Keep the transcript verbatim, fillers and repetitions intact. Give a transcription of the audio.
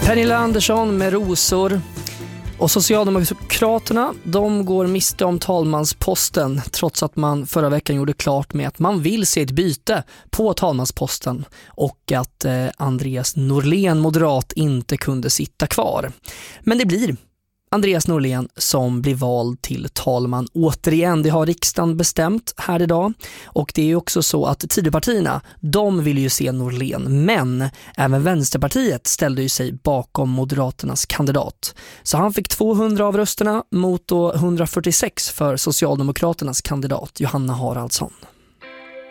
Pernilla Andersson med rosor. Och Socialdemokraterna, de går miste om talmansposten trots att man förra veckan gjorde klart med att man vill se ett byte på talmansposten och att eh, Andreas Norlén, moderat, inte kunde sitta kvar. Men det blir Andreas Norlén som blir vald till talman återigen. Det har riksdagen bestämt här idag. Och det är ju också så att Tidöpartierna, de vill ju se Norlén. Men även Vänsterpartiet ställde ju sig bakom Moderaternas kandidat. Så han fick tvåhundra av rösterna mot då hundrafyrtiosex för Socialdemokraternas kandidat Johanna Haraldsson.